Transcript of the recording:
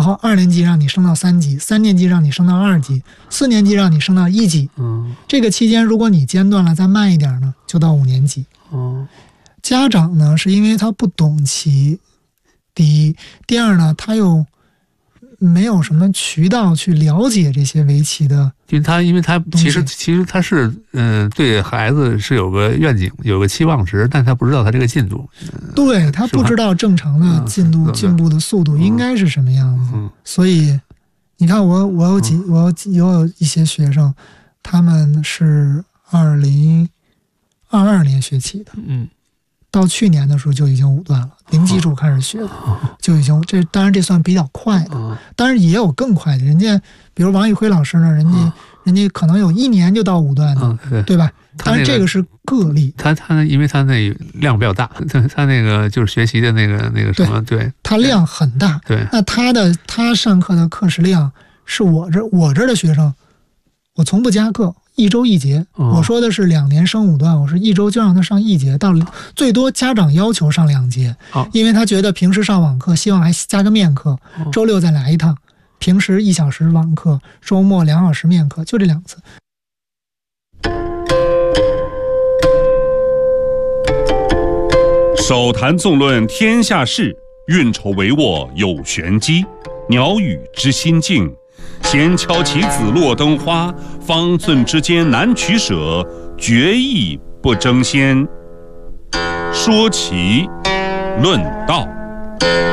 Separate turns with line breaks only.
后2年级让你升到3级，3年级让你升到2级，4年级让你升到1级。这个期间如果你间断了，再慢一点呢，就到5年级。家长呢是因为他不懂棋，第一，第二呢，他又没有什么渠道去了解这些围棋的，
因为他其实他是对孩子是有个愿景，有个期望值，但他不知道他这个进度。
对，他不知道正常的进步的速度应该是什么样子。所以你看我有一些学生，他们是2022年学棋的，到去年的时候就已经5段了，零基础开始学的，就已经当然这算比较快的，当然也有更快的，人家比如王宇辉老师呢，人家可能有1年就到5段的，对吧？当然这个是个例。他
因为他那量比较大，他那个就是学习的那个什么，对，
他量很大。
对，
那他上课的课时量是我这儿的学生，我从不加课。1周1节，我说的是2年升5段，我是1周就让他上1节，到最多家长要求上2节，因为他觉得平时上网课希望还加个面课，周六再来一趟，平时1小时网课，周末2小时面课，就这2次。
手谈纵论天下事，运筹帷幄有玄机，鸟语知心境。闲敲棋子落灯花，方寸之间难取舍，决意不争先。说棋论道。